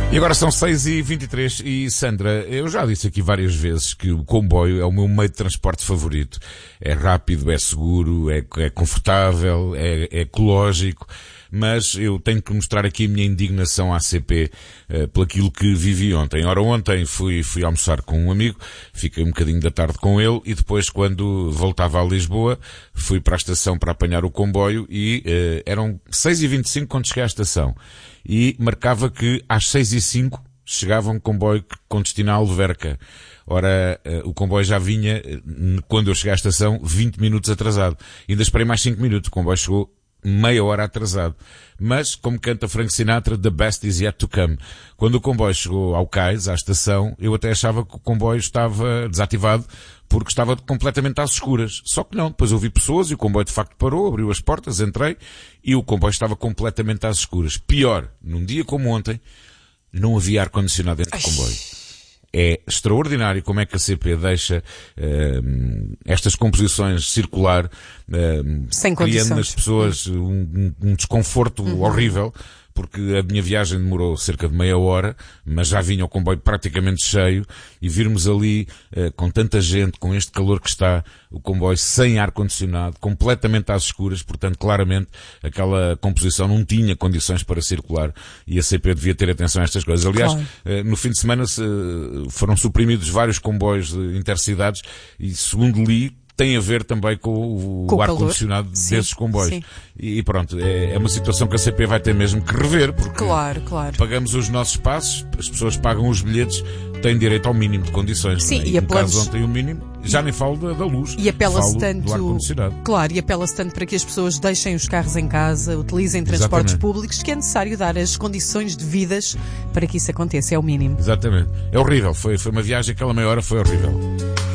E agora são 6h23 e Sandra, eu já disse aqui várias vezes que o comboio é o meu meio de transporte favorito. É rápido, é seguro, é confortável, é ecológico, mas eu tenho que mostrar aqui a minha indignação à CP por aquilo que vivi ontem. Ora, ontem fui almoçar com um amigo, fiquei um bocadinho da tarde com ele e depois, quando voltava a Lisboa, fui para a estação para apanhar o comboio e eram 6h25 quando cheguei à estação. E marcava que às 6h05 chegava um comboio com destino à Alverca. Ora, o comboio já vinha, quando eu cheguei à estação, 20 minutos atrasado. Ainda esperei mais 5 minutos, o comboio chegou meia hora atrasado. Mas, como canta Frank Sinatra, the best is yet to come. Quando o comboio chegou ao cais, à estação, eu até achava que o comboio estava desativado porque estava completamente às escuras. Só que não, depois eu vi pessoas e o comboio de facto parou, abriu as portas, entrei e o comboio estava completamente às escuras. Pior, num dia como ontem, não havia ar-condicionado dentro do comboio. É extraordinário como é que a CP deixa estas composições circular, criando nas pessoas um desconforto horrível, porque a minha viagem demorou cerca de meia hora, mas já vinha o comboio praticamente cheio, e virmos ali, com tanta gente, com este calor que está, o comboio sem ar-condicionado, completamente às escuras, portanto, claramente, aquela composição não tinha condições para circular, e a CP devia ter atenção a estas coisas. Aliás, no fim de semana foram suprimidos vários comboios intercidades, e segundo li, tem a ver também com o ar-condicionado desses comboios. Sim. E pronto, é uma situação que a CP vai ter mesmo que rever, porque pagamos os nossos passos, as pessoas pagam os bilhetes, têm direito ao mínimo de condições. Sim, e no caso ontem o mínimo, já nem falo da luz, e apela-se tanto do ar-condicionado. Claro, e apela-se tanto para que as pessoas deixem os carros em casa, utilizem transportes públicos, que é necessário dar as condições devidas para que isso aconteça, é o mínimo. Exatamente. É horrível, foi uma viagem, aquela meia hora foi horrível.